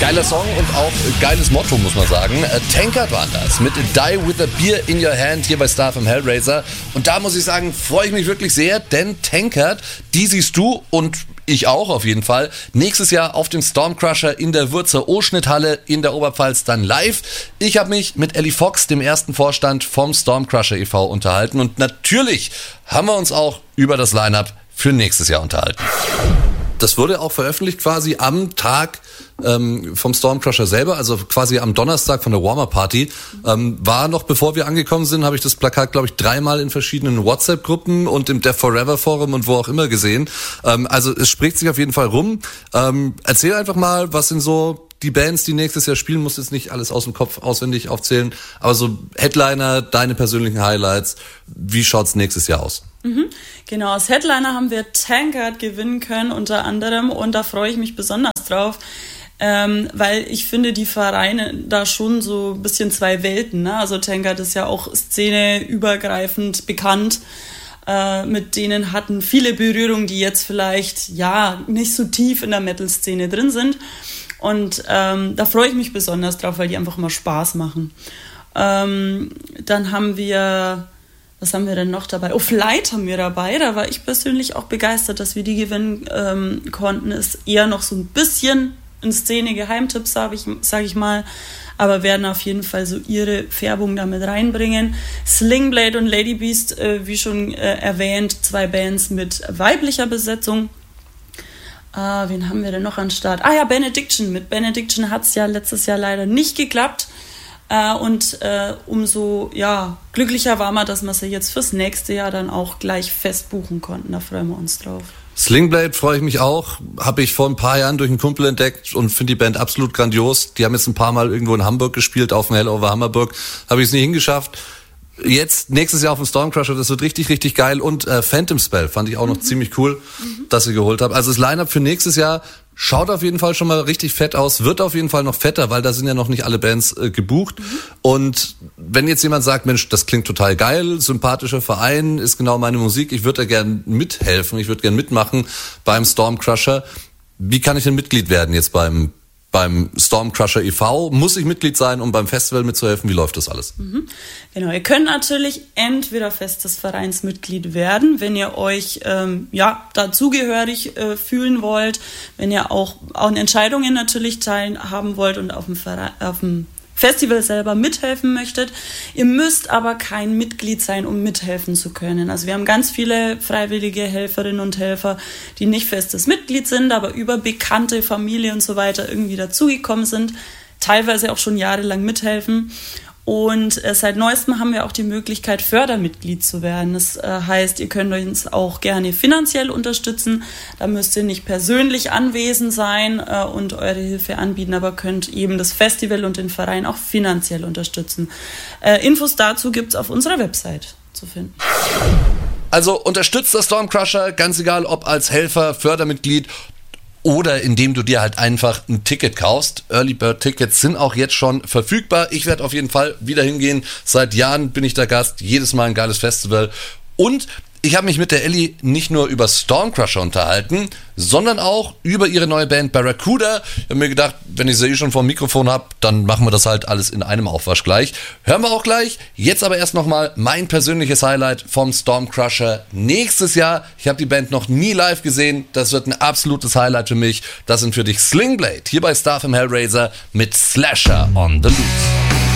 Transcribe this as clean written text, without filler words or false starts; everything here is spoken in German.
Geiler Song und auch geiles Motto, muss man sagen. Tankard war das mit Die With A Beer In Your Hand hier bei Star vom Hellraiser. Und da muss ich sagen, freue ich mich wirklich sehr, denn Tankard, die siehst du und ich auch auf jeden Fall nächstes Jahr auf dem Stormcrusher in der Wurzer O-Schnitthalle in der Oberpfalz dann live. Ich habe mich mit Ellie Fox, dem ersten Vorstand vom Stormcrusher e.V. unterhalten und natürlich haben wir uns auch über das Line-Up für nächstes Jahr unterhalten. Das wurde auch veröffentlicht quasi am Tag vom Stormcrusher selber, also quasi am Donnerstag von der Warm-Up-Party. War noch, bevor wir angekommen sind, habe ich das Plakat, glaube ich, 3-mal in verschiedenen WhatsApp-Gruppen und im Death Forever Forum und wo auch immer gesehen. Also es spricht sich auf jeden Fall rum. Erzähl einfach mal, was sind so die Bands, die nächstes Jahr spielen, musst jetzt nicht alles aus dem Kopf auswendig aufzählen, aber so Headliner, deine persönlichen Highlights, wie schaut's nächstes Jahr aus? Genau, als Headliner haben wir Tankard gewinnen können unter anderem und da freue ich mich besonders drauf, weil ich finde, die Vereine da schon so ein bisschen zwei Welten, ne? Also Tankard ist ja auch szeneübergreifend bekannt, mit denen hatten viele Berührungen, die jetzt vielleicht ja nicht so tief in der Metal-Szene drin sind und da freue ich mich besonders drauf, weil die einfach mal Spaß machen. Dann haben wir... Was haben wir denn noch dabei? Oh, Flight haben wir dabei. Da war ich persönlich auch begeistert, dass wir die gewinnen konnten. Ist eher noch so ein bisschen ein Szene-Geheimtipp, sag ich mal. Aber werden auf jeden Fall so ihre Färbung damit reinbringen. Slingblade und Lady Beast, wie schon erwähnt, 2 Bands mit weiblicher Besetzung. Wen haben wir denn noch an Start? Ja, Benediction. Mit Benediction hat es ja letztes Jahr leider nicht geklappt. Und umso glücklicher war man, dass wir sie jetzt fürs nächste Jahr dann auch gleich fest buchen konnten. Da freuen wir uns drauf. Slingblade freue ich mich auch. Habe ich vor ein paar Jahren durch einen Kumpel entdeckt und finde die Band absolut grandios. Die haben jetzt ein paar Mal irgendwo in Hamburg gespielt, auf dem Hell Over Hamburg. Habe ich es nie hingeschafft. Jetzt, nächstes Jahr auf dem Stormcrusher, das wird richtig, richtig geil. Und Phantom Spell fand ich auch noch ziemlich cool, dass sie geholt haben. Also das Line-Up für nächstes Jahr schaut auf jeden Fall schon mal richtig fett aus, wird auf jeden Fall noch fetter, weil da sind ja noch nicht alle Bands gebucht. Und wenn jetzt jemand sagt, Mensch, das klingt total geil, sympathischer Verein, ist genau meine Musik, ich würde da gern mithelfen, ich würde gern mitmachen beim Stormcrusher. Wie kann ich denn Mitglied werden jetzt beim Stormcrusher e.V.? Muss ich Mitglied sein, um beim Festival mitzuhelfen? Wie läuft das alles? Genau, ihr könnt natürlich entweder festes Vereinsmitglied werden, wenn ihr euch dazugehörig fühlen wollt, wenn ihr auch an Entscheidungen natürlich teilhaben wollt und auf dem Festival selber mithelfen möchtet. Ihr müsst aber kein Mitglied sein, um mithelfen zu können. Also wir haben ganz viele freiwillige Helferinnen und Helfer, die nicht festes Mitglied sind, aber über bekannte Familie und so weiter irgendwie dazugekommen sind, teilweise auch schon jahrelang mithelfen. Und seit Neuestem haben wir auch die Möglichkeit, Fördermitglied zu werden. Das heißt, ihr könnt uns auch gerne finanziell unterstützen. Da müsst ihr nicht persönlich anwesend sein und eure Hilfe anbieten, aber könnt eben das Festival und den Verein auch finanziell unterstützen. Infos dazu gibt's auf unserer Website zu finden. Also unterstützt das Stormcrusher, ganz egal ob als Helfer, Fördermitglied oder indem du dir halt einfach ein Ticket kaufst. Early Bird Tickets sind auch jetzt schon verfügbar. Ich werde auf jeden Fall wieder hingehen. Seit Jahren bin ich der Gast. Jedes Mal ein geiles Festival. Und ich habe mich mit der Ellie nicht nur über Stormcrusher unterhalten, sondern auch über ihre neue Band Barracuda. Ich habe mir gedacht, wenn ich sie schon vor dem Mikrofon habe, dann machen wir das halt alles in einem Aufwasch gleich. Hören wir auch gleich. Jetzt aber erst nochmal mein persönliches Highlight vom Stormcrusher nächstes Jahr. Ich habe die Band noch nie live gesehen. Das wird ein absolutes Highlight für mich. Das sind für dich Slingblade hier bei Star vom Hellraiser mit Slasher on the Loose.